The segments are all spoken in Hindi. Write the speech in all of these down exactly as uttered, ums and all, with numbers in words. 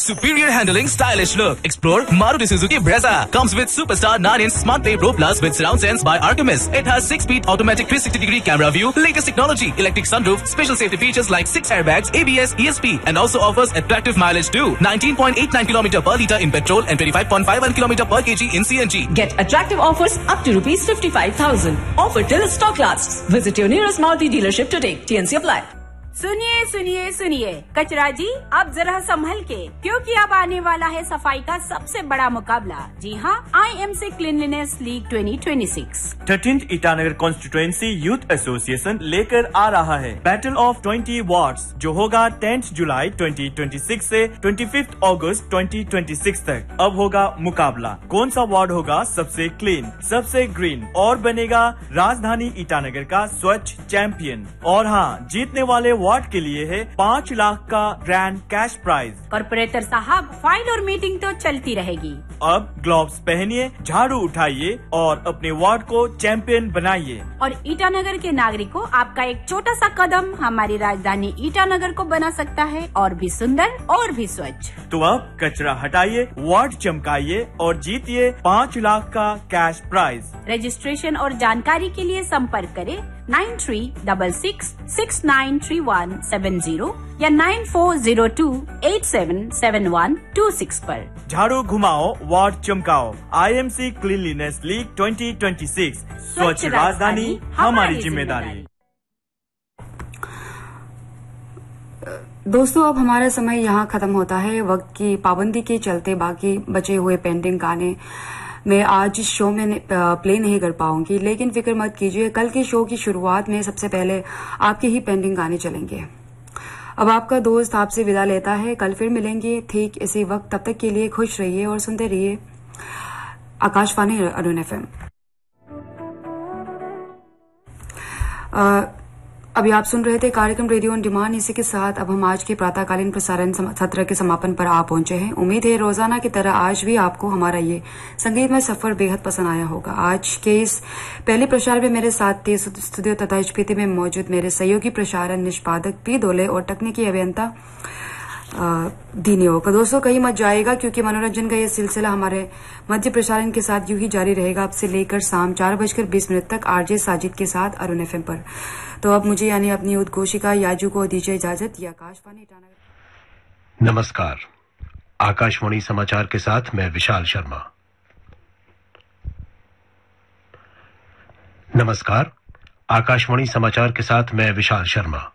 Superior handling, stylish look. Explore Maruti Suzuki Brezza. Comes with Superstar nine inch Smart Pay Pro Plus with surround sense by Artemis. It has six speed automatic three sixty degree camera view, latest technology, electric sunroof, special safety features like six airbags, A B S, E S P, and also offers attractive mileage too. nineteen point eight nine kilometers per litre in petrol and twenty-five point five one kilometers per kg in C N G. Get attractive offers up to rupees fifty-five thousand. Offer till stock lasts. Visit your nearest Maruti dealership today. T N C apply. सुनिए सुनिए सुनिए कचरा जी, अब जरा संभल के, क्योंकि अब आने वाला है सफाई का सबसे बड़ा मुकाबला। जी हाँ, I M C cleanliness league twenty twenty six thirteenth Itanagar constituency youth association लेकर आ रहा है बैटल ऑफ ट्वेंटी वार्ड्स, जो होगा टेंथ जुलाई ट्वेंटी ट्वेंटी सिक्स से पच्चीस अगस्त ट्वेंटी ट्वेंटी सिक्स तक। अब होगा मुकाबला, कौन सा वार्ड होगा सबसे क्लीन, सबसे ग्रीन और बनेगा राजधानी ईटानगर का स्वच्छ चैंपियन। और हाँ, जीतने वाले वार्ड के लिए है पाँच लाख का ग्रैंड कैश प्राइज। कॉर्पोरेटर साहब, फाइल और मीटिंग तो चलती रहेगी। अब ग्लव्स पहनिए, झाड़ू उठाइए और अपने वार्ड को चैंपियन बनाइए। और ईटानगर के नागरिकों, आपका एक छोटा सा कदम हमारी राजधानी ईटानगर को बना सकता है और भी सुंदर और भी स्वच्छ। तो अब कचरा हटाइए, वार्ड चमकाइए और जीतिए पाँच लाख का कैश प्राइज। रजिस्ट्रेशन और जानकारी के लिए संपर्क करें nine three double six six nine three one seven zero या nine four zero to eight seven seven one two six पर। झाड़ू घुमाओ, ward चमकाओ। I M C cleanliness league twenty twenty six, स्वच्छ राजधानी हमारी जिम्मेदारी। दोस्तों, अब हमारा समय यहाँ खत्म होता है। वक्त की पाबंदी के चलते बाकी बचे हुए पेंडिंग गाने मैं आज इस शो में प्ले नहीं कर पाऊंगी, लेकिन फिक्र मत कीजिए, कल के शो की शुरुआत में सबसे पहले आपके ही पेंडिंग गाने चलेंगे। अब आपका दोस्त आपसे विदा लेता है, कल फिर मिलेंगे ठीक इसी वक्त। तब तक के लिए खुश रहिए और सुनते रहिए आकाशवाणी अरुण एफ एम। अभी आप सुन रहे थे कार्यक्रम रेडियो ऑन डिमांड। इसी के साथ अब हम आज के प्रातःकालीन प्रसारण सत्र के समापन पर आ पहुंचे हैं। उम्मीद है रोजाना की तरह आज भी आपको हमारा ये संगीतमय सफर बेहद पसंद आया होगा। आज के इस पहले प्रसारण में मेरे साथ थे स्टूडियो तथा स्पीति में मौजूद मेरे सहयोगी प्रसारण निष्पादक पी दोले और तकनीकी अभियंता दीनियो का। दोस्तों, कहीं मत जाएगा, क्योंकि मनोरंजन का ये सिलसिला हमारे मध्य प्रसारण के साथ यूं ही जारी रहेगा अब से लेकर शाम चार बजकर बीस मिनट तक आरजे साजिद के साथ अरुण एफएम पर। तो अब मुझे यानी अपनी उद्घोषिका याजू को दीजिए इजाजत। ये आकाशवाणी ईटानगर। नमस्कार, आकाशवाणी समाचार के साथ मैं विशाल शर्मा। नमस्कार, आकाशवाणी समाचार के साथ मैं विशाल शर्मा।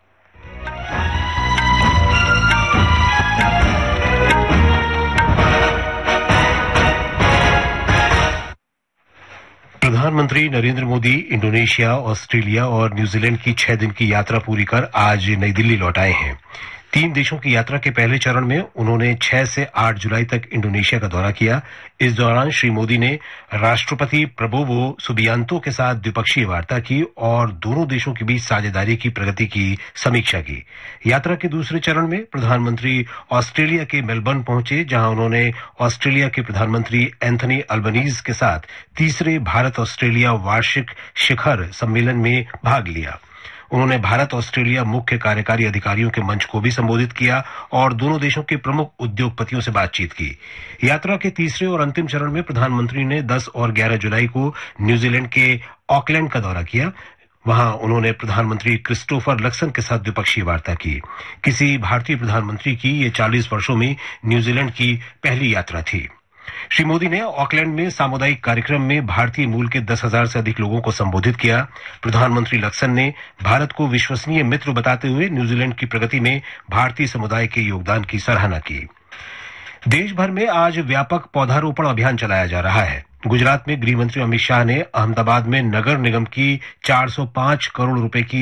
प्रधानमंत्री नरेंद्र मोदी इंडोनेशिया, ऑस्ट्रेलिया और न्यूजीलैंड की छह दिन की यात्रा पूरी कर आज नई दिल्ली लौट आए हैं। तीन देशों की यात्रा के पहले चरण में उन्होंने छह से आठ जुलाई तक इंडोनेशिया का दौरा किया। इस दौरान श्री मोदी ने राष्ट्रपति प्रबोवो सुबियांतो के साथ द्विपक्षीय वार्ता की और दोनों देशों के बीच साझेदारी की प्रगति की समीक्षा की। यात्रा के दूसरे चरण में प्रधानमंत्री ऑस्ट्रेलिया के मेलबर्न पहुंचे, जहां उन्होंने ऑस्ट्रेलिया के प्रधानमंत्री एंथनी अल्बनीज के साथ तीसरे भारत ऑस्ट्रेलिया वार्षिक शिखर सम्मेलन में भाग लिया। उन्होंने भारत ऑस्ट्रेलिया मुख्य कार्यकारी अधिकारियों के मंच को भी संबोधित किया और दोनों देशों के प्रमुख उद्योगपतियों से बातचीत की। यात्रा के तीसरे और अंतिम चरण में प्रधानमंत्री ने दस और ग्यारह जुलाई को न्यूजीलैंड के ऑकलैंड का दौरा किया। वहां उन्होंने प्रधानमंत्री क्रिस्टोफर लक्सन के साथ द्विपक्षीय वार्ता की। किसी भारतीय प्रधानमंत्री की ये चालीस वर्षों में न्यूजीलैंड की पहली यात्रा थी। श्री मोदी ने ऑकलैंड में सामुदायिक कार्यक्रम में भारतीय मूल के दस हजार से अधिक लोगों को संबोधित किया। प्रधानमंत्री लक्सन ने भारत को विश्वसनीय मित्र बताते हुए न्यूजीलैंड की प्रगति में भारतीय समुदाय के योगदान की सराहना की। देश भर में आज व्यापक पौधारोपण अभियान चलाया जा रहा है। गुजरात में गृह मंत्री अमित शाह ने अहमदाबाद में नगर निगम की चार सौ पांच करोड़ रुपए की